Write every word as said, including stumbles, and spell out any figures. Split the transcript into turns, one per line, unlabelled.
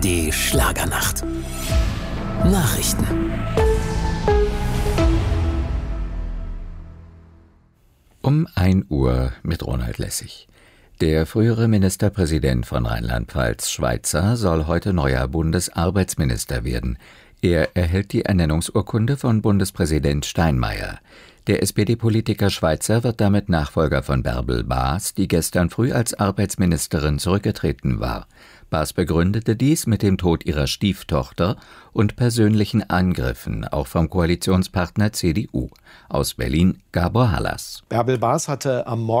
Die Schlagernacht. Nachrichten. Nachrichten.
Um ein Uhr mit Ronald Lessig. Der frühere Ministerpräsident von Rheinland-Pfalz, Schweizer, soll heute neuer Bundesarbeitsminister werden. Er erhält die Ernennungsurkunde von Bundespräsident Steinmeier. Der S P D-Politiker Schweizer wird damit Nachfolger von Bärbel Baas, die gestern früh als Arbeitsministerin zurückgetreten war. Baas begründete dies mit dem Tod ihrer Stieftochter und persönlichen Angriffen, auch vom Koalitionspartner C D U. Aus Berlin, Gabor Hallas.
Bärbel Baas hatte am Morgen